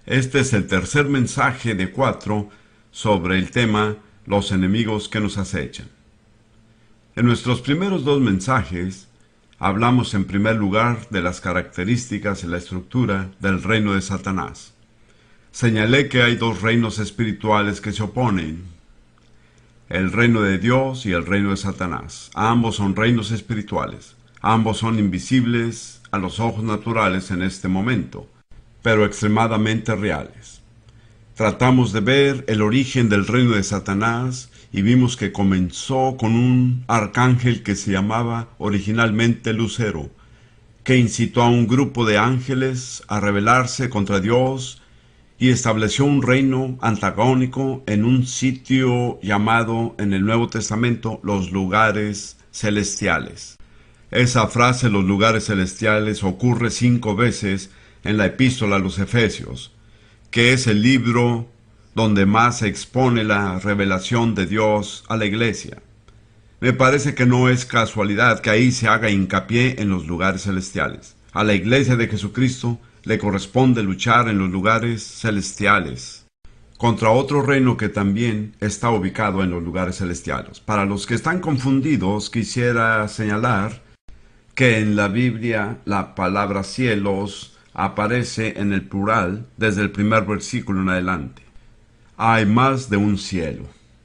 Este es el tercer mensaje de 4 sobre el tema Los enemigos que nos acechan. En nuestros primeros 2 mensajes hablamos en primer lugar de las características y la estructura del reino de Satanás. Señalé que hay 2 reinos espirituales que se oponen: el reino de Dios y el reino de Satanás. Ambos son reinos espirituales. Ambos son invisibles a los ojos naturales en este momento, pero extremadamente reales. Tratamos de ver el origen del reino de Satanás y vimos que comenzó con un arcángel que se llamaba originalmente Lucero, que incitó a un grupo de ángeles a rebelarse contra Dios y estableció un reino antagónico en un sitio llamado en el Nuevo Testamento los lugares celestiales. Esa frase, los lugares celestiales, ocurre 5 veces en la epístola a los Efesios, que es el libro donde más se expone la revelación de Dios a la iglesia. Me parece que no es casualidad que ahí se haga hincapié en los lugares celestiales. A la iglesia de Jesucristo le corresponde luchar en los lugares celestiales contra otro reino que también está ubicado en los lugares celestiales. Para los que están confundidos, quisiera señalar que en la Biblia la palabra cielos aparece en el plural desde el primer versículo en adelante. Hay más de un cielo.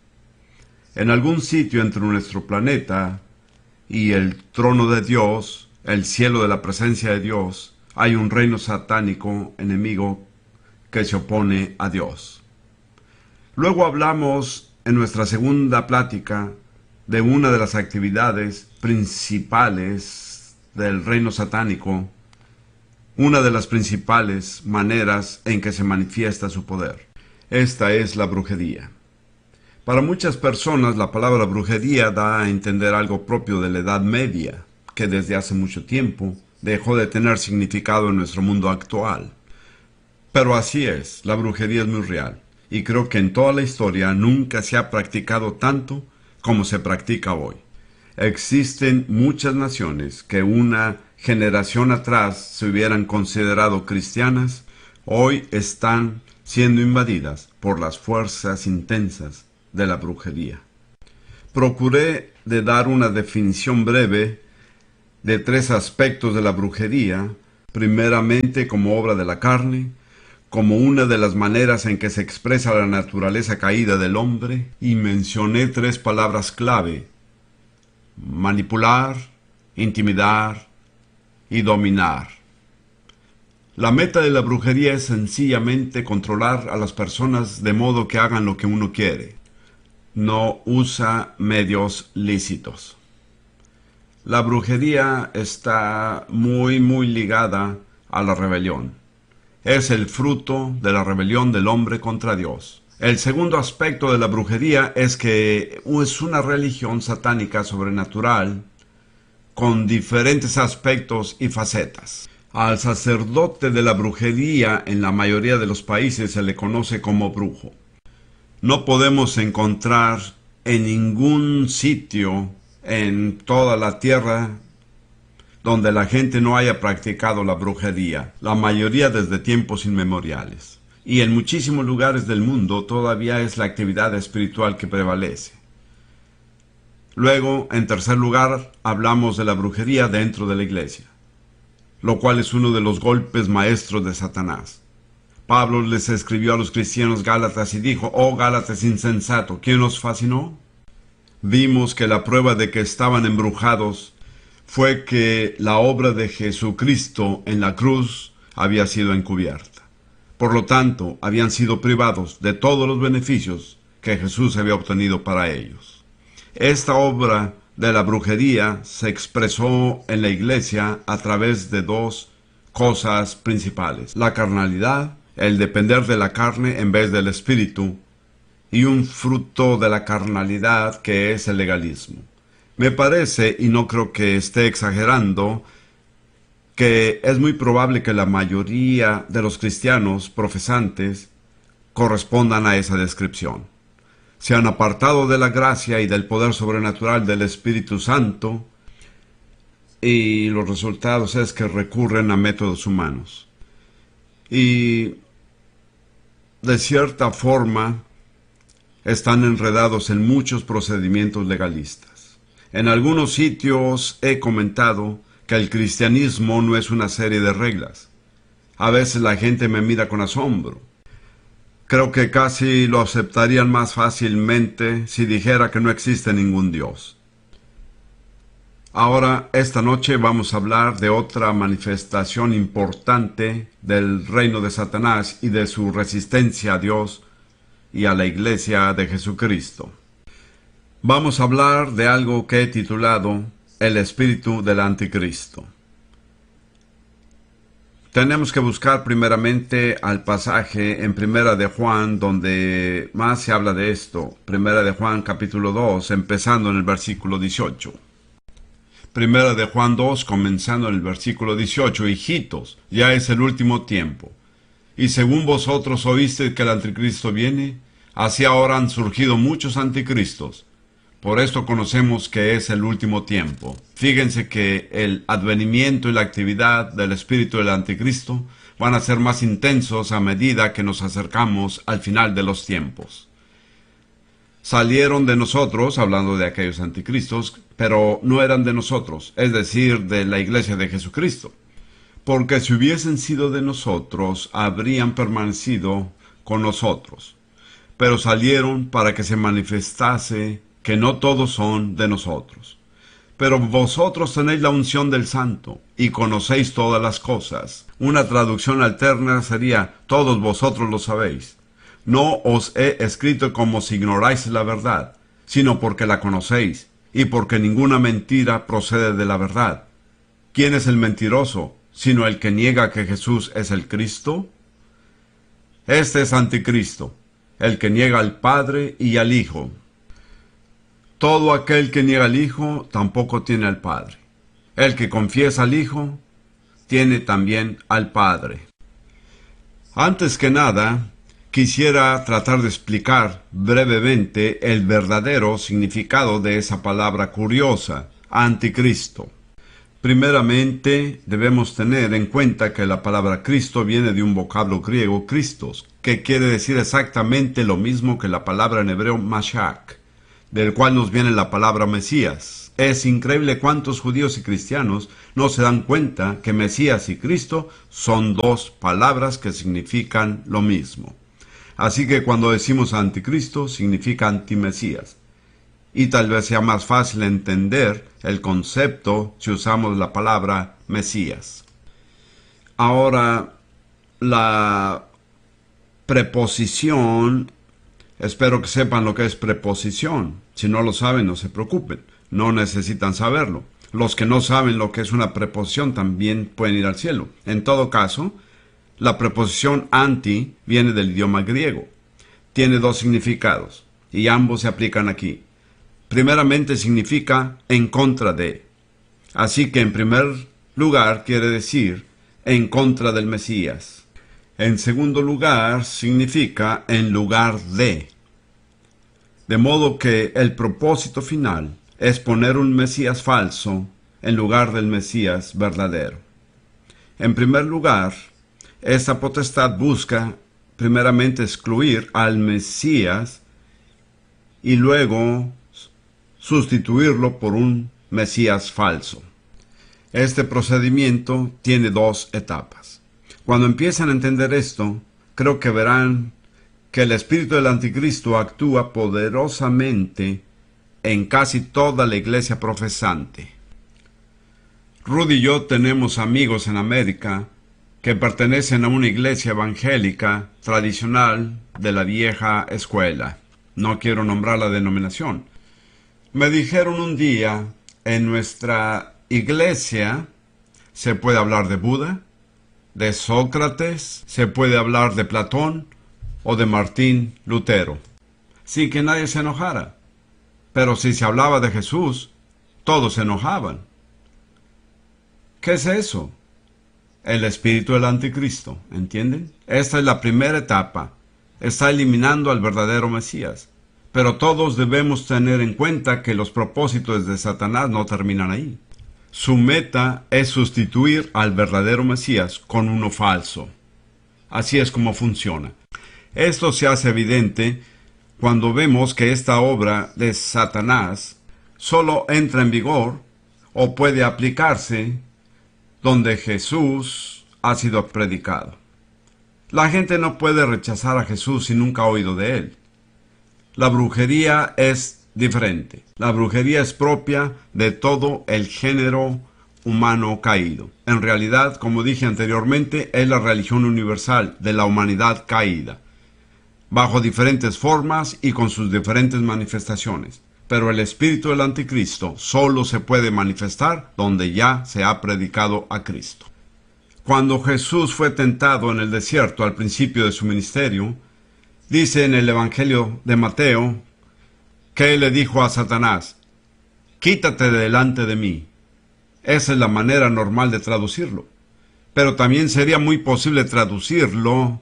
En algún sitio entre nuestro planeta y el trono de Dios, el cielo de la presencia de Dios, hay un reino satánico enemigo que se opone a Dios. Luego hablamos en nuestra segunda plática de una de las actividades principales del reino satánico, una de las principales maneras en que se manifiesta su poder. Esta es la brujería. Para muchas personas la palabra brujería da a entender algo propio de la Edad Media, que desde hace mucho tiempo dejó de tener significado en nuestro mundo actual. Pero así es, la brujería es muy real, y creo que en toda la historia nunca se ha practicado tanto como se practica hoy. Existen muchas naciones que una generación atrás se hubieran considerado cristianas, hoy están siendo invadidas por las fuerzas intensas de la brujería. Procuré de dar una definición breve de 3 aspectos de la brujería, primeramente como obra de la carne, como una de las maneras en que se expresa la naturaleza caída del hombre, y mencioné 3 palabras clave: manipular, intimidar y dominar. La meta de la brujería es sencillamente controlar a las personas de modo que hagan lo que uno quiere. No usa medios lícitos. La brujería está muy ligada a la rebelión. Es el fruto de la rebelión del hombre contra Dios. El segundo aspecto de la brujería es que es una religión satánica sobrenatural con diferentes aspectos y facetas. Al sacerdote de la brujería en la mayoría de los países se le conoce como brujo. No podemos encontrar en ningún sitio en toda la tierra donde la gente no haya practicado la brujería, la mayoría desde tiempos inmemoriales. Y en muchísimos lugares del mundo todavía es la actividad espiritual que prevalece. Luego, en tercer lugar, hablamos de la brujería dentro de la iglesia, lo cual es uno de los golpes maestros de Satanás. Pablo les escribió a los cristianos gálatas y dijo: «Oh Gálatas insensato, ¿quién los fascinó?». Vimos que la prueba de que estaban embrujados fue que la obra de Jesucristo en la cruz había sido encubierta. Por lo tanto, habían sido privados de todos los beneficios que Jesús había obtenido para ellos. Esta obra de la brujería se expresó en la iglesia a través de 2 cosas principales: la carnalidad, el depender de la carne en vez del espíritu, y un fruto de la carnalidad que es el legalismo. Me parece, y no creo que esté exagerando, que es muy probable que la mayoría de los cristianos profesantes correspondan a esa descripción. Se han apartado de la gracia y del poder sobrenatural del Espíritu Santo, y los resultados es que recurren a métodos humanos. Y de cierta forma, están enredados en muchos procedimientos legalistas. En algunos sitios he comentado que el cristianismo no es una serie de reglas. A veces la gente me mira con asombro. Creo que casi lo aceptarían más fácilmente si dijera que no existe ningún Dios. Ahora, esta noche vamos a hablar de otra manifestación importante del reino de Satanás y de su resistencia a Dios y a la Iglesia de Jesucristo. Vamos a hablar de algo que he titulado el espíritu del anticristo. Tenemos que buscar primeramente al pasaje en Primera de Juan, donde más se habla de esto. Primera de Juan capítulo 2, empezando en el versículo 18. Primera de Juan 2, comenzando en el versículo 18. Hijitos, ya es el último tiempo. Y según vosotros oísteis que el anticristo viene, así ahora han surgido muchos anticristos. Por esto conocemos que es el último tiempo. Fíjense que el advenimiento y la actividad del espíritu del anticristo van a ser más intensos a medida que nos acercamos al final de los tiempos. Salieron de nosotros, hablando de aquellos anticristos, pero no eran de nosotros, es decir, de la Iglesia de Jesucristo. Porque si hubiesen sido de nosotros, habrían permanecido con nosotros. Pero salieron para que se manifestase que no todos son de nosotros. Pero vosotros tenéis la unción del Santo, y conocéis todas las cosas. Una traducción alterna sería, todos vosotros lo sabéis. No os he escrito como si ignoráis la verdad, sino porque la conocéis, y porque ninguna mentira procede de la verdad. ¿Quién es el mentiroso, sino el que niega que Jesús es el Cristo? Este es anticristo, el que niega al Padre y al Hijo. Todo aquel que niega al Hijo tampoco tiene al Padre. El que confiesa al Hijo tiene también al Padre. Antes que nada, quisiera tratar de explicar brevemente el verdadero significado de esa palabra curiosa, anticristo. Primeramente, debemos tener en cuenta que la palabra Cristo viene de un vocablo griego, Christos, que quiere decir exactamente lo mismo que la palabra en hebreo Mashiach, del cual nos viene la palabra Mesías. Es increíble cuántos judíos y cristianos no se dan cuenta que Mesías y Cristo son dos palabras que significan lo mismo. Así que cuando decimos anticristo, significa antimesías. Y tal vez sea más fácil entender el concepto si usamos la palabra Mesías. Ahora, la preposición, espero que sepan lo que es preposición. Si no lo saben, no se preocupen, no necesitan saberlo. Los que no saben lo que es una preposición también pueden ir al cielo. En todo caso, la preposición anti viene del idioma griego. Tiene dos significados, y ambos se aplican aquí. Primeramente significa en contra de. Así que en primer lugar quiere decir en contra del Mesías. En segundo lugar significa en lugar de. De modo que el propósito final es poner un Mesías falso en lugar del Mesías verdadero. En primer lugar, esta potestad busca primeramente excluir al Mesías y luego sustituirlo por un Mesías falso. Este procedimiento tiene dos etapas. Cuando empiezan a entender esto, creo que verán que el espíritu del anticristo actúa poderosamente en casi toda la iglesia profesante. Rudy y yo tenemos amigos en América que pertenecen a una iglesia evangélica tradicional de la vieja escuela. No quiero nombrar la denominación. Me dijeron un día, en nuestra iglesia se puede hablar de Buda, de Sócrates, se puede hablar de Platón o de Martín Lutero, sin que nadie se enojara. Pero si se hablaba de Jesús, todos se enojaban. ¿Qué es eso? El espíritu del anticristo, ¿entienden? Esta es la primera etapa. Está eliminando al verdadero Mesías. Pero todos debemos tener en cuenta que los propósitos de Satanás no terminan ahí. Su meta es sustituir al verdadero Mesías con uno falso. Así es como funciona. Esto se hace evidente cuando vemos que esta obra de Satanás solo entra en vigor o puede aplicarse donde Jesús ha sido predicado. La gente no puede rechazar a Jesús si nunca ha oído de él. La brujería es diferente. La brujería es propia de todo el género humano caído. En realidad, como dije anteriormente, es la religión universal de la humanidad caída, bajo diferentes formas y con sus diferentes manifestaciones. Pero el espíritu del anticristo solo se puede manifestar donde ya se ha predicado a Cristo. Cuando Jesús fue tentado en el desierto al principio de su ministerio, dice en el Evangelio de Mateo que él le dijo a Satanás: quítate de delante de mí. Esa es la manera normal de traducirlo. Pero también sería muy posible traducirlo: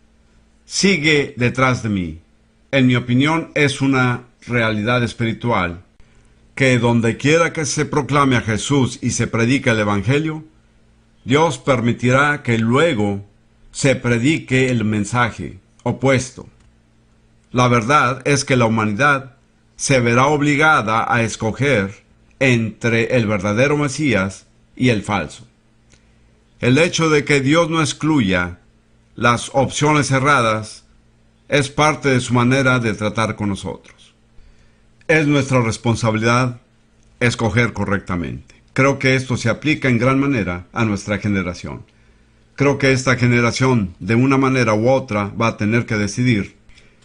sigue detrás de mí. En mi opinión, es una realidad espiritual que donde quiera que se proclame a Jesús y se predique el Evangelio, Dios permitirá que luego se predique el mensaje opuesto. La verdad es que la humanidad se verá obligada a escoger entre el verdadero Mesías y el falso. El hecho de que Dios no excluya las opciones erradas es parte de su manera de tratar con nosotros. Es nuestra responsabilidad escoger correctamente. Creo que esto se aplica en gran manera a nuestra generación. Creo que esta generación, de una manera u otra, va a tener que decidir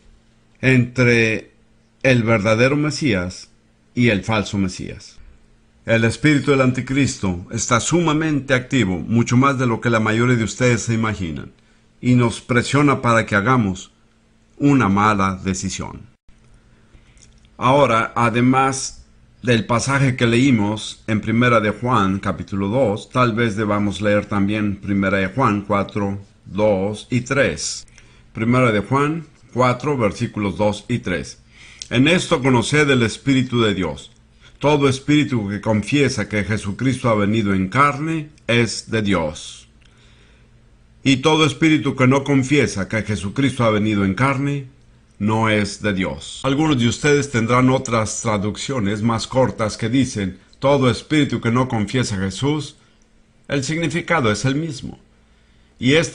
entre el verdadero Mesías y el falso Mesías. El espíritu del anticristo está sumamente activo, mucho más de lo que la mayoría de ustedes se imaginan, y nos presiona para que hagamos una mala decisión. Ahora, además del pasaje que leímos en Primera de Juan, capítulo 2, tal vez debamos leer también Primera de Juan 4, 2 y 3. Primera de Juan 4, versículos 2 y 3. En esto conoced el Espíritu de Dios. Todo espíritu que confiesa que Jesucristo ha venido en carne es de Dios. Y todo espíritu que no confiesa que Jesucristo ha venido en carne no es de Dios. Algunos de ustedes tendrán otras traducciones más cortas que dicen: todo espíritu que no confiesa a Jesús. El significado es el mismo. Y